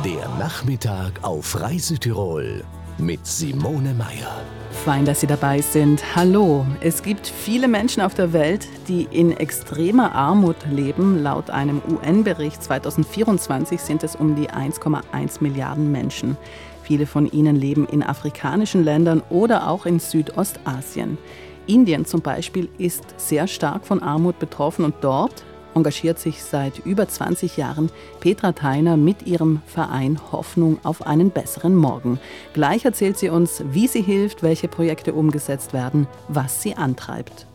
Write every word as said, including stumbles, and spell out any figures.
Der Nachmittag auf Reise Tirol mit Simone Meier. Fein, dass Sie dabei sind. Hallo. Es gibt viele Menschen auf der Welt, die in extremer Armut leben. Laut einem U N-Bericht zweitausendvierundzwanzig sind es um die eins Komma eins Milliarden Menschen. Viele von ihnen leben in afrikanischen Ländern oder auch in Südostasien. Indien zum Beispiel ist sehr stark von Armut betroffen und dort engagiert sich seit über zwanzig Jahren Petra Theiner mit ihrem Verein Hoffnung auf einen besseren Morgen. Gleich erzählt sie uns, wie sie hilft, welche Projekte umgesetzt werden, was sie antreibt.